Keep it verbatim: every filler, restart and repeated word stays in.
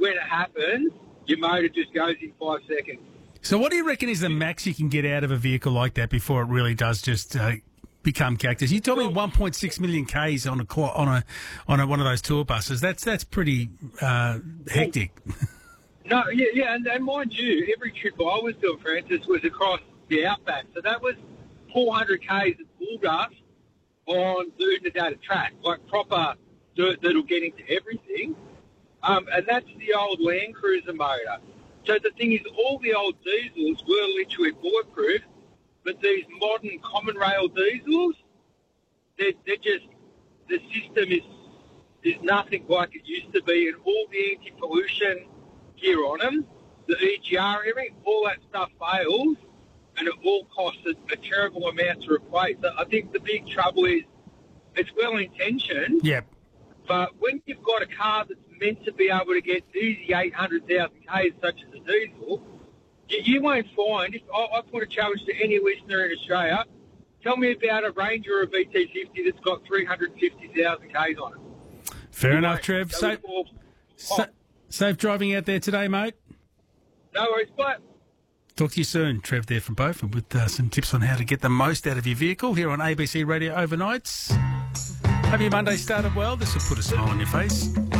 when it happens, your motor just goes in five seconds. So what do you reckon is the max you can get out of a vehicle like that before it really does just uh, become cactus? You told me one point six million Ks on a on a on a, one of those tour buses. That's that's pretty uh, hectic. No, yeah, yeah, and, and mind you, every trip I was doing, Francis, was across the outback. So that was four hundred Ks at full dust on Boondah track, like proper dirt that'll get into everything. Um, and that's the old Land Cruiser motor. So the thing is, all the old diesels were literally bulletproof, but these modern common rail diesels, they're, they're just, the system is is nothing like it used to be, and all the anti-pollution gear on them, the E G R and everything, all that stuff fails, and it all costs a, a terrible amount to replace. So I think the big trouble is it's well-intentioned, Yep. but when you've got a car that's meant to be able to get easy eight hundred thousand Ks, such as a diesel, you, you won't find, if I, I put a challenge to any listener in Australia, tell me about a Ranger or a V T fifty that's got three hundred fifty thousand Ks on it. Fair You enough, won't. Trev. So Safe, it's all- sa- safe driving out there today, mate. No worries, but... Talk to you soon. Trev there from Beaufort with uh, some tips on how to get the most out of your vehicle here on A B C Radio Overnights. Have your Monday started well? This will put a smile on your face.